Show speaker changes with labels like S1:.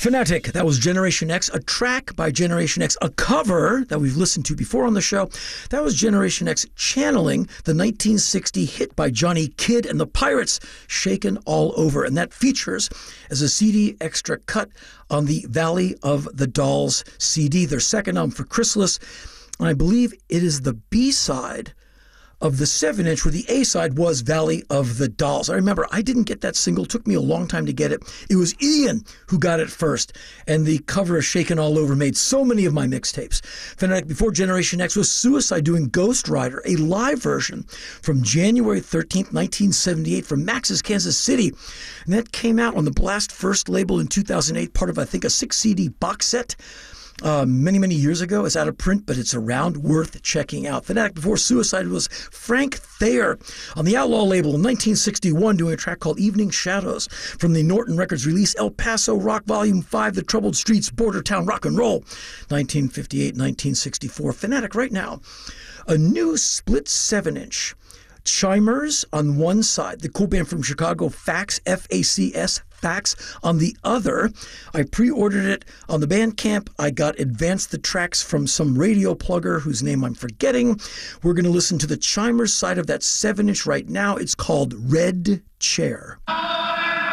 S1: Fanatic, that was Generation X, a track by Generation X, a cover that we've listened to before on the show. That was Generation X channeling the 1960 hit by Johnny Kidd and the Pirates, Shaken All Over. And that features as a CD extra cut on the Valley of the Dolls CD, their second album for Chrysalis. And I believe it is the B-side of the 7-inch, where the A-side was Valley of the Dolls. I remember I didn't get that single. It took me a long time to get it. It was Ian who got it first, and the cover of Shaken All Over made so many of my mixtapes. Fanatic before Generation X was Suicide doing Ghost Rider, a live version from January 13th, 1978 from Max's Kansas City. And that came out on the Blast First label in 2008, part of, I think, a 6-CD box set. Many years ago. It's out of print, but it's around, worth checking out. Fanatic before Suicide was Frank Thayer on the Outlaw label in 1961 doing a track called Evening Shadows from the Norton Records release El Paso Rock Volume 5, The Troubled Streets, Border Town Rock and Roll, 1958-1964. Fanatic right now, a new split 7-inch. Chimers on one side, the cool band from Chicago, Fax, F-A-C-S, Fax on the other. I pre-ordered it on the Bandcamp. I got advanced the tracks from some radio plugger whose name I'm forgetting. We're going to listen to the Chimers side of that 7-inch right now. It's called Red Chair.